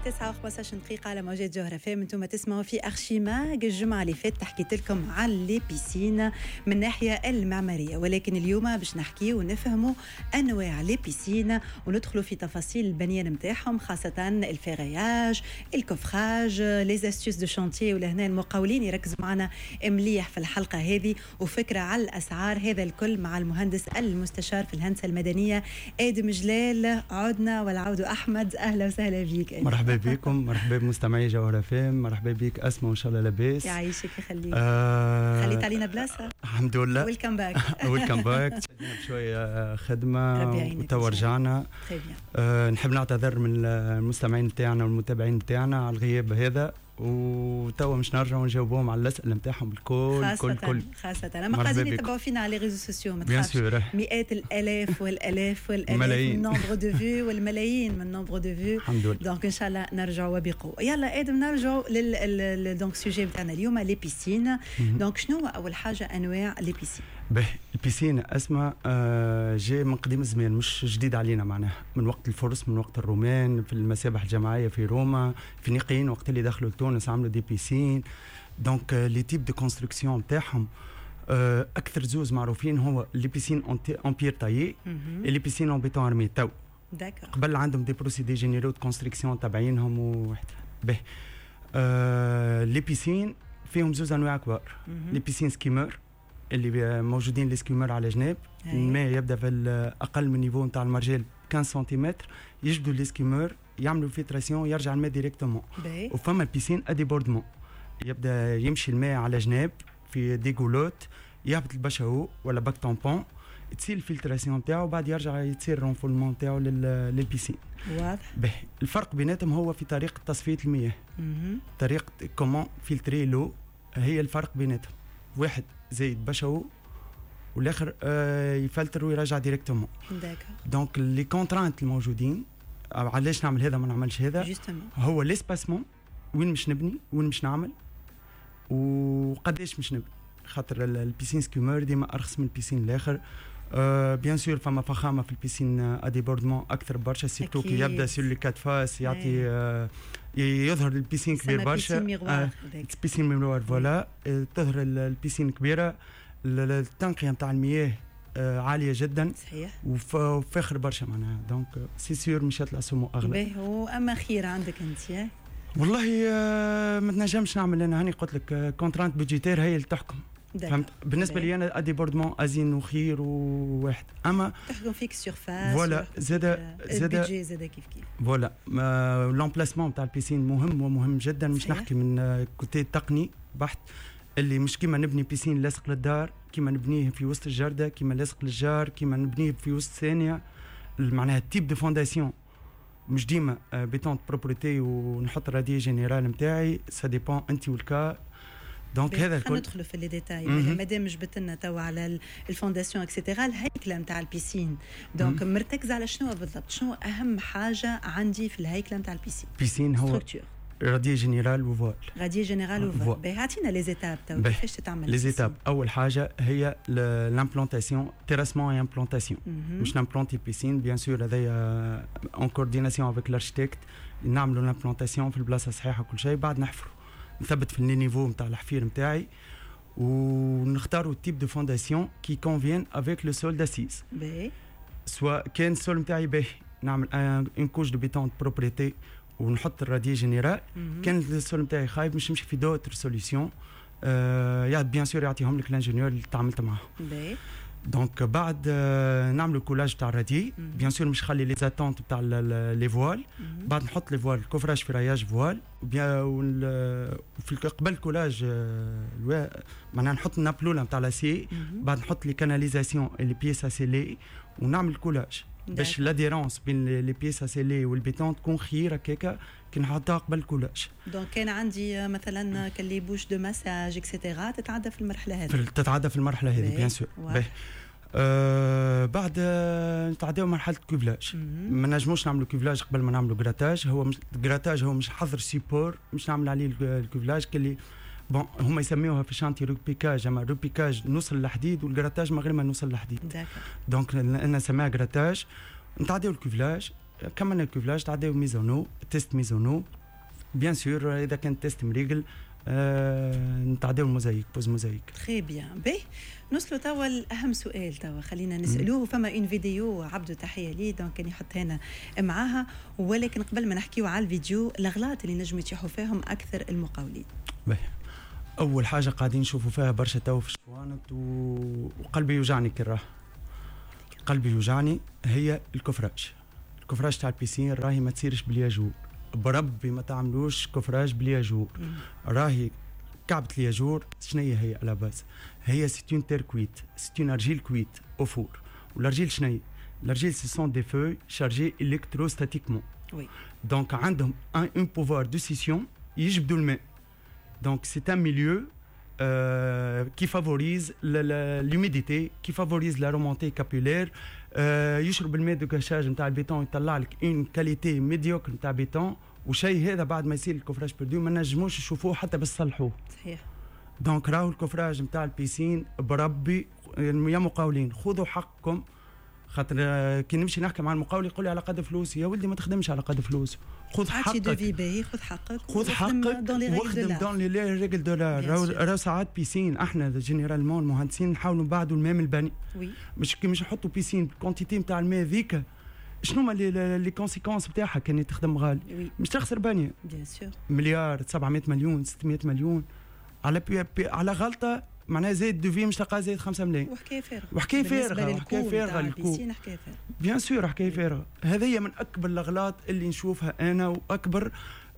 9:15 على موجات جوهرة فام. انتم تسمعوا في أرشيماج. الجمعة اللي فاتت حكيت لكم على لي بيسين من ناحية المعمارية، ولكن اليوم باش نحكي ونفهموا أنواع لي بيسين وندخلوا في تفاصيل البنيان متاعهم، خاصة الفيرياج، الكوفراج، لي زاستيوس دو شانتيي. ولهنا المقاولين يركزوا معنا مليح في الحلقة هذه، وفكرة على الأسعار. هذا الكل مع المهندس المستشار في الهندسة المدنية آدم جلال. عدنا والعود أحمد، أهلا وسهلا بك. مرحبا بكم، مرحبا بمستمعي جوهرة فام، مرحبا بك أسماء، وإن شاء الله لاباس. يعيشك يخليك. خليت علينا بلاصة. الحمد لله. ويلكم باك. ويلكم باك. بشوية خدمة وتوا رجعنا. نحب نعتذر من المستمعين بتاعنا والمتابعين بتاعنا على الغياب هذا، وتوا مش نرجعوا نجاوبهم على الأسئلة نتاعهم الكل. خاصة أما قاعدين يتبعوا فينا على ريزو سوسيو، ما تخافش، مئات الآلاف والآلاف من نومبر دو فيو والملايين من نومبر دو فيو. الحمد لله. دونك إن شاء الله نرجعوا وبقوة. يلا آدم نرجعوا دونك سوجي بتاعنا اليوم لي بيسين. دونك شنو أول حاجة أنواع لي بيسين؟ البيسين أسماء جاء من قديم الزمان، مش جديد علينا، معناها من وقت الفرس، من وقت الرومان، في المسابح الجماعية في روما، في الفينيقيين وقت اللي دخلوا لتونس عملوا دي بيسين. دونك لي تيب دو كونستركسيون تاعهم أكثر زوز معروفين هو لي بيسين اون بير تايي لي بيسين اون بيتون ارمي. تو قبل عندهم دي بروسيدي جينيرو دو كونستركسيون تابعينهم لي بيسين فيهم زوز انواع كبار. لي بيسين سكيمر اللي موجودين، لي سكيمر على جناب، الماء يبدا في اقل من نيفو نتاع المرجل 15 سنتيمتر، يجبدوا لي سكيمر يعملوا فيتراسيون يرجع الماء ديريكتومون. وفما البيسين اديبوردمون، يبدا يمشي الماء على جناب في دي غولوت، يهبط البشاو ولا باك طامبون، تصير الفلتراسيون تاعو، وبعد يرجع يصير الرونفولمون تاعو للبيسين. واضح. الفرق بيناتهم هو في طريقه تصفيه المياه، طريقه كومون فلتري لو، هي الفرق بيناتهم. واحد زايد بشاو والاخر يفلتر ويرجع ديريكتومون. دونك لي كونترانت الموجودين علاش نعمل هذا ما نعملش هذا، هو ليسباسمون، وين مش نبني، وين مش نعمل، وقداش مش نبني. خاطر البيسين سكيمور ديما ارخص من البيسين الاخر. بيان سور فما فخامه في البيسين اديبوردمون اكثر برشا، سيرتو كي يبدا سور لي كات فاس يعطي يظهر البيسين كبير برشا. بيسين ميروار فوالا، تظهر البيسين كبيره، التنقيه نتاع المياه عاليه جدا. صحيح. وفاخر برشا معناها. دونك سي سور مشات الاسومو اغلى. واما خير عندك انت؟ والله ما تنجمش نعمل انا، هاني قلت لك كونترانت بودجيتير هي اللي تحكم. فهمت؟ بالنسبه لي انا اديبوردمون ازين وخير وواحد، اما تحكم فيك سيرفاس فوالا زاد البيدجي زاد كيف فوالا. لامبلاسمون تاع البيسين مهم ومهم جدا. مش نحكي من كوتي تقني بحت، اللي مش كيما نبني بيسين لاصق للدار، كيما نبنيه في وسط الجرده، كيما لاصق للجار، كيما نبنيه في وسط ثانيه. معناها التيب دو فونداسيون مش ديما بيتون بروبريتي ونحط الرادية جينيرال نتاعي، سا ديبون انت والكا. دونك هذا الكل ندخلوا في لي ديتاي. مادام جبت لنا توا على الفونداسيون اكسيتيرا، الهيكله نتاع البيسين. دونك مرتكز على شنو بالضبط؟ شنو اهم حاجه عندي في الهيكله نتاع البيسين؟ البيسين هو رادية جينيرال وفوال. رادية جينيرال وفوال. اعطينا لي زيتاب توا كيفاش تتعمل لي زيتاب. اول حاجه هي لامبلانتاسيون، تيراسمون اي امبلانتاسيون. مش نامبلانتي بيسين بيان سور، هذايا اون كورديناسيون افيك لاركتيكت، نعملوا لامبلانتاسيون في البلاصه الصحيحه كل شيء، بعد نحفروا نثبت في النيفو نتاع الحفير نتاعي، ونختاروا التيب دو فونداسيون كي كونفين افيك لو سول داسيز. سواء كان السول نتاعي باهي نعمل ان كوش دو بيتون بروبريتي ونحط الرادية جينيرال. كان السول نتاعي خايب مش نمشي في دوتر سوليسيون، يا بيان سور يعطيهم لك الانجينيور اللي تعاملت معاه. دونك بعد نعملوا كولاج تاع الرادي، بيان سور مش نخلي لي زاتونت تاع لي فوال، بعد نحط لي فوال كوفراج في راياج فوال، وفي قبل الكولاج معناها نحط النابلوله نتاع لاسي، بعد نحط لي كاناليزاسيون لي بيس اسيلي ونعمل كولاج باش لاديرونس بين لي بيس اسيلي والبيتون تكون خير هكاكا كي نحطها قبل الكولاج. دونك كان عندي مثلا كلي بوش دو مساج اكسيتيرا تتعدى في المرحله هذه. تتعدى في المرحله هذه بيان سور. بعد نتعداو مرحله الكوفلاج. ما نجموش نعملوا كوفلاج قبل ما نعملوا غراتاج. هو مش غراتاج، هو مش حظر سيبور مش نعمل عليه الكوفلاج كلي بون هما يسميوها في شانتي روبيكاج، اما روبيكاج نوصل للحديد والغراتاج ما غير ما نوصل للحديد. دونك انا نسميها غراتاج. نتعداو الكوفلاج، كملنا الكوفلاج تعداو ميزونو تيست ميزونو بيان سور اذا كان تيست مريقل نتعداو الموزايك بوز موزايك. تري بيان. باهي نوصلوا توا لاهم سؤال توا خلينا نسالوه. فما اون فيديو عبدو تحيه لي دونك كان يحط هنا معاها، ولكن قبل ما نحكيو على الفيديو الاغلاط اللي نجموا يتيحوا فيهم اكثر المقاولين. باهي اول حاجه قاعدين نشوفوا فيها برشا توا في الشوانط وقلبي يوجعني كي قلبي يوجعني هي الكفراج تاع البيسين. راهي ما تصيرش بالياجور، بربي ما تعملوش كفراج بالياجور. راهي كعبة الياجور شنية هي على باز؟ هي سيتون تير كويت، سيتون ارجيل كويت او فور. والارجيل شنية؟ الارجيل سي سون دي فوي شارجي الكتروستاتيكمون. وي دونك عندهم ان بوفوار دو سيسيون يجبدوا الماء. دونك سي ان ميليو qui favorise l'humidité, qui favorise la remontée capillaire. يشرب الماء دو كاشاج نتاع البيتون يطلع لك اون كاليتي ميديوكر نتاع بيتون. وشيء هذا بعد ما يصير الكفراج بردو ما نجموش نشوفوه حتى بس صلحوه. صحيح. دونك راهو الكفراج نتاع البيسين بربي يا مقاولين خذوا حقكم. خاطر كي نمشي نحكي مع المقاول يقول لي على قد فلوسي. يا ولدي ما تخدمش على قد فلوس، خذ حقك. خذ حقك واخدم دون لي ريغل دولار. راهو ساعات بيسين احنا جينيرالمون المهندسين نحاولوا نبعدوا الماء من البني. مش نحطوا بيسين بالكونتيتي نتاع الماء ذيك. شنو هما لي كونسيكونس نتاعها كان تخدم غالي؟ مش تخسر بنيه بيان سور مليار 700 مليون 600 مليون على غلطه معناها زايد دوفي مش تلقى زايد 5 ملايين. وحكايه فارغه البيسين حكايه فارغه بيان سور حكايه فارغه. هذه من اكبر الاغلاط اللي نشوفها انا واكبر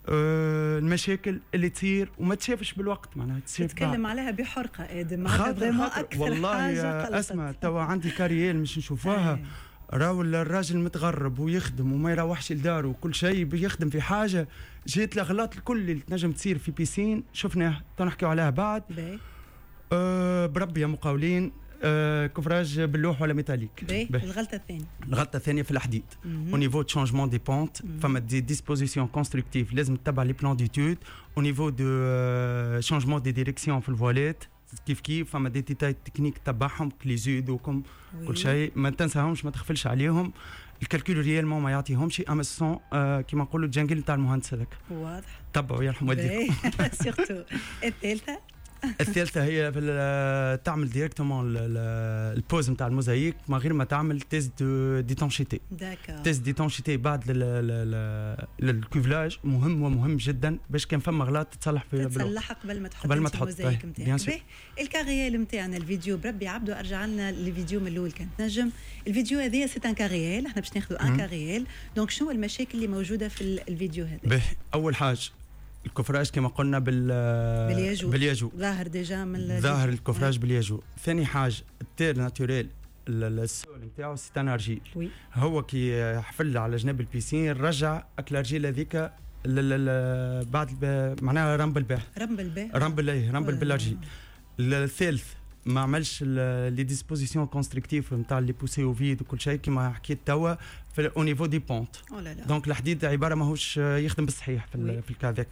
المشاكل اللي تصير وما تشافش بالوقت. معناها تتكلم عليها بحرقه ادم. خاطر والله اسمع توا عندي كاريال مش نشوفوها. راهو الراجل متغرب ويخدم وما يروحش لداره وكل شيء بيخدم في حاجه. جيت الاغلاط الكل اللي تنجم تصير في بيسين شفناها تنحكيو عليها بعد. بربي يا مقاولين كفراج باللوح ولا ميتاليك. الغلطه الثانيه في الحديد او نيفو دو شونجمون دي بونت. فما دي ديسبوزيسيون كونستركتيف لازم تتبع لي بلان ديتود. او نيفو دو شونجمون دي ديريكسيون في الفواليت كيف فما دي ديتاي تكنيك تبعهم كليزود وكم كل شيء ما تنساهمش ما تغفلش عليهم. الكالكول ريالمون ما يعطيهمش اما سون كيما نقولوا الجنجل نتاع المهندس هذاك. واضح. تبعوا يرحم والديكم. سيرتو. الثالثه هي تعمل ديريكتومون البوز نتاع الموزايك من غير ما تعمل تيست ديتونشيتي. تيست ديتونشيتي بعد الكوفلاج مهم جدا باش كان فما غلط تتصلح في تصلحها قبل ما تحط الموزايك نتاعك. الكاريال نتاعنا الفيديو بربي عبدو ارجع لنا الفيديو من الاول كانت نجم. الفيديو هذا سي ان كاريال احنا باش ناخذوا ان كاريال. دونك شنو المشاكل اللي موجوده في الفيديو هذا؟ اول حاجه الكفراج كما قلنا بالياجو ظاهر ديجا من ظاهر الكفراج بالياجو. ثاني حاجه التير ناتوريل السول نتاعو سي ان ارجيل. هو كي حفل على جناب البيسين رجع الارجيل هذيك بعد معناها رمبل بالارجيل. الثالث ما عملش لي ديسبوزيسيون كونستركتيف نتاع لي بوسي او فيد وكل شيء كما حكيت توا في او نيفو دي بونت. دونك الحديد عباره ماهوش يخدم بالصحيح في الكاذاك.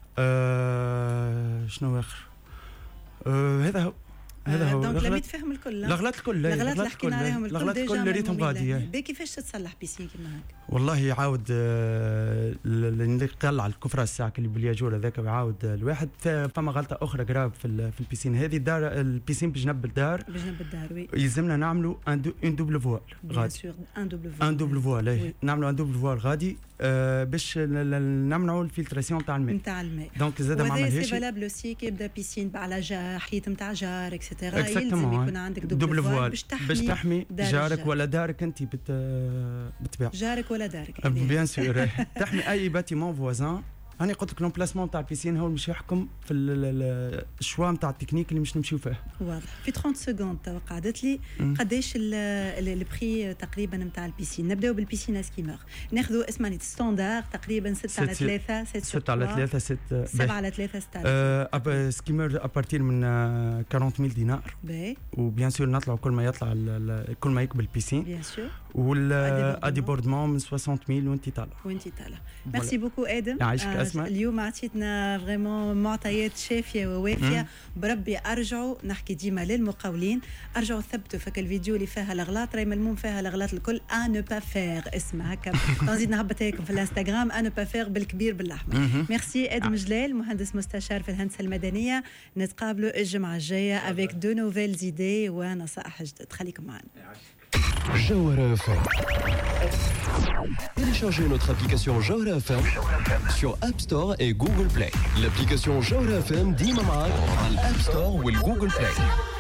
شنو اخر؟ هذا هو دونك لم يتفهم الكل. الاغلاط الكل اللي حكينا عليهم الكل ريتهم غادي. كيفاش تتصلح بيسين كيما هكا؟ والله يعاود اللي يقلع الكفره الساعه اللي بالياجور هذاك ويعاود الواحد. فما غلطه اخرى جراب في البيسين هذه. الدار البيسين بجنب الدار وي يلزمنا نعملوا ان دوبل فوال غادي. ان دوبل فوال نعملوا ان دوبل فوال غادي باش نمنعوا الفلتراسيون تاع الماء. دونك زاد ما عملهاش. سي فالابل اوسي كي يبدا بيسين على حيط نتاع جار اكسترا. يلزم يكون عندك دوبل فوال باش تحمي جارك ولا دارك انت بتبيع جارك ولا دارك. بيان سور تحمي اي باتيمون فوازان. انا قلت لك لومبلاسمون تاع البيسين هو اللي مش يحكم في الشوا نتاع التكنيك اللي مش نمشيو فيه. واضح. في 30 سكوند قعدت لي قداش البري تقريبا نتاع البيسين. نبداو بالبيسين اسكيمور. ناخذوا اسمعني ستاندار تقريبا 6 على 3 6 على 3 7 على 3 6 سكيمور ابارتير من 40000 دينار. وبيان سور نطلعوا كل ما يطلع كل ما يقبل البيسين. بيان سور. والاديبوردمون من 60000 وانت طالع. ميرسي بوكو ادم. اليوم عطيتنا فريمون معطيات شافيه ووافيه. بربي ارجعوا نحكي ديما للمقاولين، ارجعوا ثبتوا فك الفيديو اللي فيها الاغلاط، راهي ملموم فيها الاغلاط الكل. ان با فير اسمها هكا، نزيد نهبطها لكم في الانستغرام ان با فير بالكبير بالاحمر. ميرسي ادم جلال، مهندس مستشار في الهندسه المدنيه. نتقابلوا الجمعه الجايه avec de nouvelles idées ونصائح جدد. خليكم معنا. Jawara FM. Téléchargez notre application Jawara FM sur App Store et Google Play. L'application Jawara FM ديما معاك على الأب ستور والجوجل بلاي.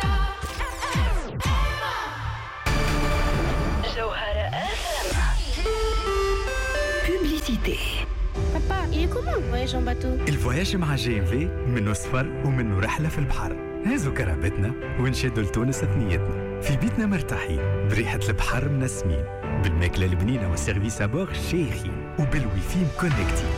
Jawara FM. Publicité. Papa, il est comment le voyage en bateau? الفواياج مع GMV منه سفر ومنه رحلة في البحر. هازو كرهبتنا ونشدوا لتونس ثنيتنا، في بيتنا مرتاحين بريحة البحر منسمين، بالماكلة البنينة والسيرفيس أبور شيخين، وبالويفي مكونكتين.